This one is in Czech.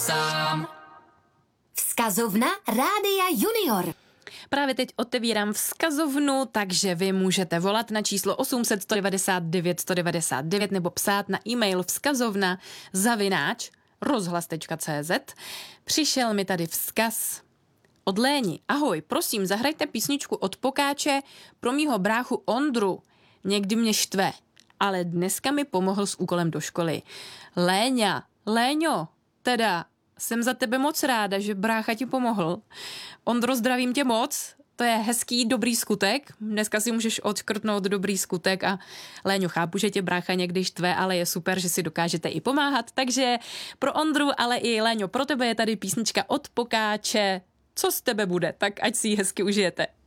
sám. Vzkazovna Rádia Junior. Právě teď otevírám vzkazovnu, takže vy můžete volat na číslo 800 199 199 nebo psát na e-mail vzkazovna@rozhlas.cz. Přišel mi tady vzkaz od Léni. Ahoj, prosím, zahrajte písničku od Pokáče pro mýho bráchu Ondru. Někdy mě štve, ale dneska mi pomohl s úkolem do školy. Léňo, teda jsem za tebe moc ráda, že brácha ti pomohl. Ondro, zdravím tě moc, to je hezký, dobrý skutek. Dneska si můžeš odškrtnout dobrý skutek a Léňo, chápu, že tě brácha někdy štve, ale je super, že si dokážete i pomáhat. Takže pro Ondru, ale i Léňo, pro tebe je tady písnička od Pokáče. Co z tebe bude, tak ať si ji hezky užijete.